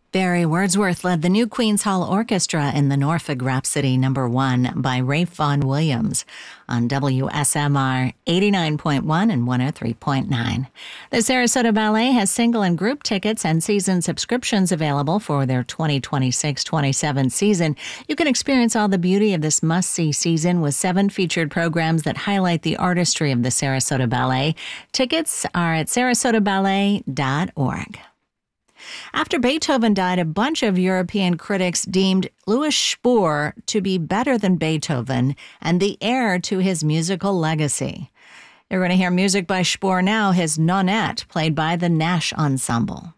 Barry Wordsworth led the new Queen's Hall Orchestra in the Norfolk Rhapsody No. 1 by Rafe Vaughan Williams on WSMR 89.1 and 103.9. The Sarasota Ballet has single and group tickets and season subscriptions available for their 2026-27 season. You can experience all the beauty of this must-see season with 7 featured programs that highlight the artistry of the Sarasota Ballet. Tickets are at sarasotaballet.org. After Beethoven died, a bunch of European critics deemed Louis Spohr to be better than Beethoven and the heir to his musical legacy. You're going to hear music by Spohr now, his Nonette, played by the Nash Ensemble.